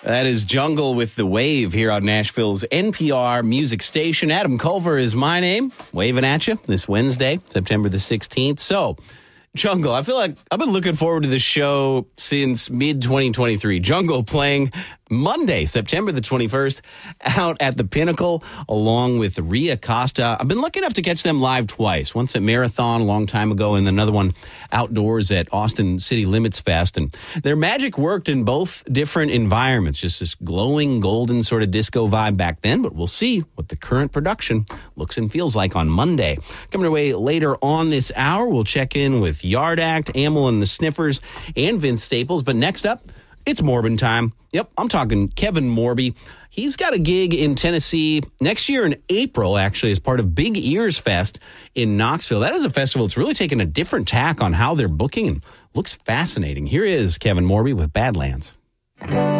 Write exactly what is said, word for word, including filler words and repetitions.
That is Jungle with The Wave here on Nashville's N P R music station. Adam Culver is my name, waving at you this Wednesday, September the sixteenth. So, Jungle, I feel like I've been looking forward to this show since mid twenty twenty-three. Jungle playing Monday, September the twenty-first, out at the Pinnacle, along with Ria Costa. I've been lucky enough to catch them live twice. Once at Marathon a long time ago, and another one outdoors at Austin City Limits Fest. And their magic worked in both different environments. Just this glowing, golden sort of disco vibe back then. But we'll see what the current production looks and feels like on Monday. Coming away later on this hour, we'll check in with Yard Act, Amyl and the Sniffers, and Vince Staples. But next up, it's Morbin time. Yep, I'm talking Kevin Morby. He's got a gig in Tennessee next year in April, actually, as part of Big Ears Fest in Knoxville. That is a festival that's really taken a different tack on how they're booking and looks fascinating. Here is Kevin Morby with Badlands.